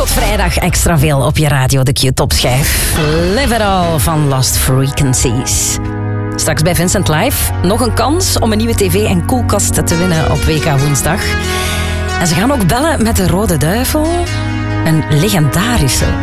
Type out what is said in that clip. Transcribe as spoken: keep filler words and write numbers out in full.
Tot vrijdag extra veel op je radio, de Q-topschijf. Live It All van Lost Frequencies. Straks bij Vincent Live nog een kans om een nieuwe tv en koelkast te winnen op W K woensdag. En ze gaan ook bellen met de Rode Duivel. Een legendarische